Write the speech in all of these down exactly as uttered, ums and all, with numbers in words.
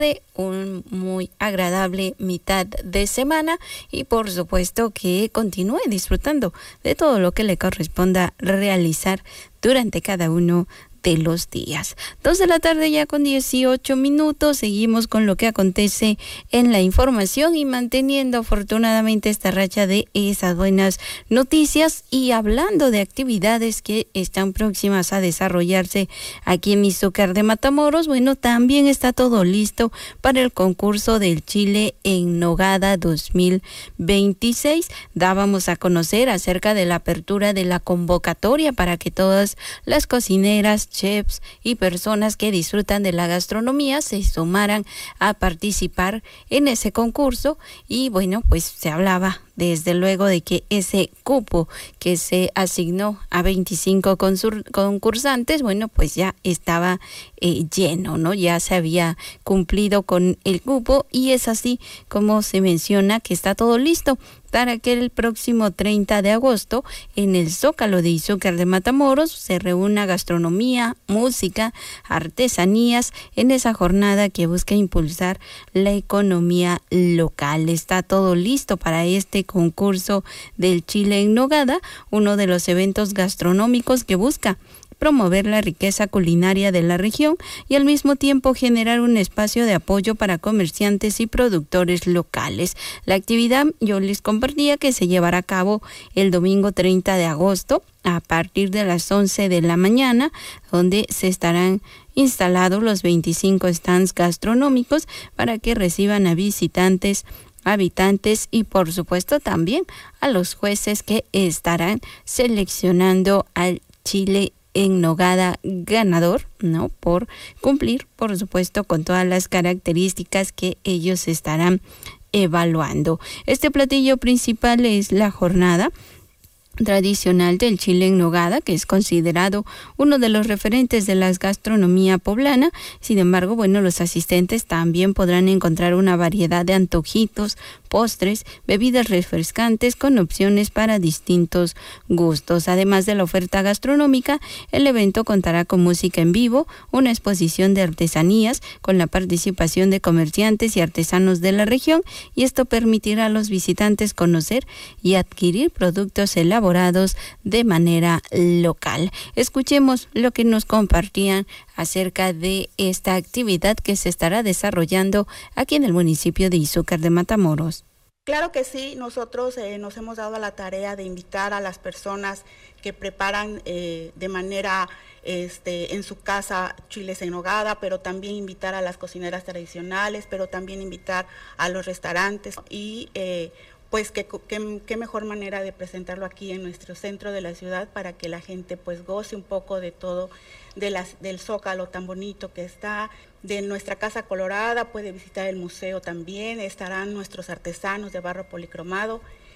de un muy agradable mitad de semana y por supuesto que continúe disfrutando de todo lo que le corresponda realizar durante cada uno de los días. Dos de la tarde ya con dieciocho minutos, seguimos con lo que acontece en la información y manteniendo afortunadamente esta racha de esas buenas noticias y hablando de actividades que están próximas a desarrollarse aquí en Izúcar de Matamoros. Bueno, también está todo listo para el concurso del Chile en Nogada dos mil veintiséis. Dábamos a conocer acerca de la apertura de la convocatoria para que todas las cocineras, chefs y personas que disfrutan de la gastronomía se sumaran a participar en ese concurso y bueno, pues se hablaba desde luego de que ese cupo que se asignó a veinticinco concursantes, bueno, pues ya estaba eh, lleno, ¿no? Ya se había cumplido con el cupo y es así como se menciona que está todo listo para que el próximo treinta de agosto en el Zócalo de Izúcar de Matamoros se reúna gastronomía, música, artesanías en esa jornada que busca impulsar la economía local. Está todo listo para este concurso del Chile en Nogada, uno de los eventos gastronómicos que busca promover la riqueza culinaria de la región y al mismo tiempo generar un espacio de apoyo para comerciantes y productores locales. La actividad yo les compartía que se llevará a cabo el domingo treinta de agosto a partir de las once de la mañana, donde se estarán instalados los veinticinco stands gastronómicos para que reciban a visitantes, habitantes y por supuesto también a los jueces que estarán seleccionando al Chile en Nogada ganador, ¿no? Por cumplir, por supuesto, con todas las características que ellos estarán evaluando. Este platillo principal es la jornada tradicional del Chile en Nogada, que es considerado uno de los referentes de la gastronomía poblana. Sin embargo, bueno, los asistentes también podrán encontrar una variedad de antojitos, postres, bebidas refrescantes con opciones para distintos gustos. Además de la oferta gastronómica, el evento contará con música en vivo, una exposición de artesanías con la participación de comerciantes y artesanos de la región, y esto permitirá a los visitantes conocer y adquirir productos elaborados de manera local. Escuchemos lo que nos compartían acerca de esta actividad que se estará desarrollando aquí en el municipio de Izúcar de Matamoros. Claro que sí, nosotros eh, nos hemos dado a la tarea de invitar a las personas que preparan eh, de manera este, en su casa chiles en nogada, pero también invitar a las cocineras tradicionales, pero también invitar a los restaurantes y eh, pues qué que, que mejor manera de presentarlo aquí en nuestro centro de la ciudad para que la gente pues goce un poco de todo, de las, del Zócalo tan bonito que está, de nuestra Casa Colorada, puede visitar el museo también, estarán nuestros artesanos de barro policromado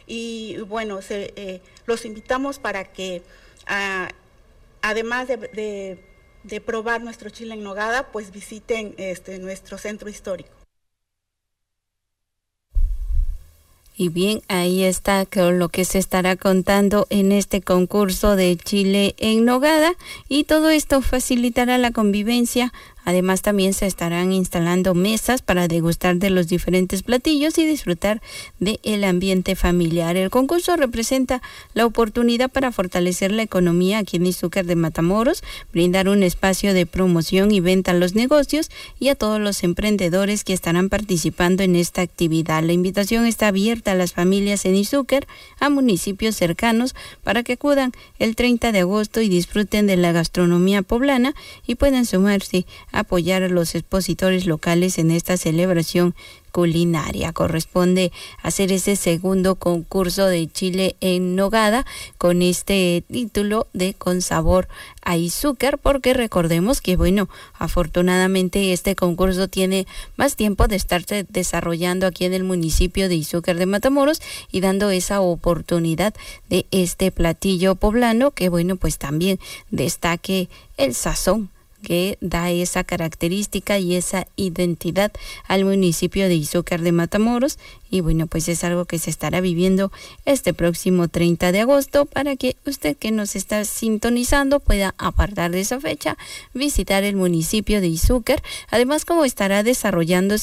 y bueno, se, eh, los invitamos para que uh, además de, de, de probar nuestro chile en nogada, pues visiten este, nuestro centro histórico. Y bien, ahí está lo que se estará contando en este concurso de Chile en Nogada y todo esto facilitará la convivencia. Además, también se estarán instalando mesas para degustar de los diferentes platillos y disfrutar del ambiente familiar. El concurso representa la oportunidad para fortalecer la economía aquí en Izúcar de Matamoros, brindar un espacio de promoción y venta a los negocios y a todos los emprendedores que estarán participando en esta actividad. La invitación está abierta a las familias en Izúcar, a municipios cercanos, para que acudan el treinta de agosto y disfruten de la gastronomía poblana y puedan sumarse apoyar a los expositores locales en esta celebración culinaria. Corresponde hacer ese segundo concurso de Chile en Nogada con este título de Con Sabor a Izúcar, porque recordemos que, bueno, afortunadamente este concurso tiene más tiempo de estarse desarrollando aquí en el municipio de Izúcar de Matamoros y dando esa oportunidad de este platillo poblano que, bueno, pues también destaque el sazón que da esa característica y esa identidad al municipio de Izúcar de Matamoros. Y bueno, pues es algo que se estará viviendo este próximo treinta de agosto para que usted que nos está sintonizando pueda apartar de esa fecha, visitar el municipio de Izúcar. Además, como estará desarrollándose